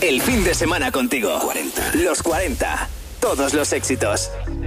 El fin de semana contigo. 40. Los 40. Todos los éxitos.